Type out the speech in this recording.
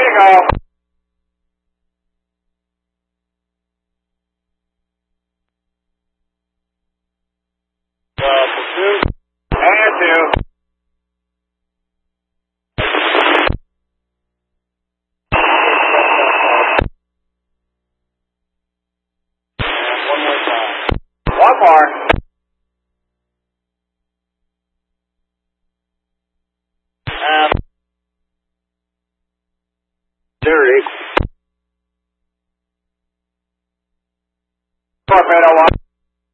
you go. Pursuit. And 2. And one more time. One more. And Derek. Torpedo 1.